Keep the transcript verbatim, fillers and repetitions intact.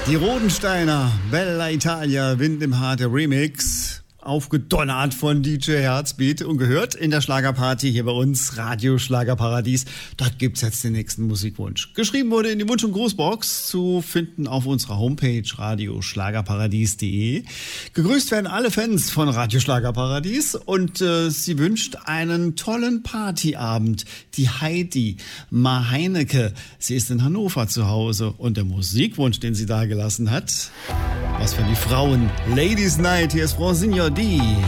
Die Rodensteiner, Bella Italia, Wind im Haar, der Remix. Aufgedonnert von D J Herzbeat und gehört in der Schlagerparty hier bei uns, Radio Schlagerparadies. Dort gibt's jetzt den nächsten Musikwunsch. Geschrieben wurde in die Wunsch- und Grußbox, zu finden auf unserer Homepage radio schlagerparadies punkt de. Gegrüßt werden alle Fans von Radio Schlagerparadies und äh, sie wünscht einen tollen Partyabend. Die Heidi Ma Heinecke, sie ist in Hannover zu Hause und der Musikwunsch, den sie da gelassen hat, was für die Frauen. Ladies Night, hier ist Frau Signor D.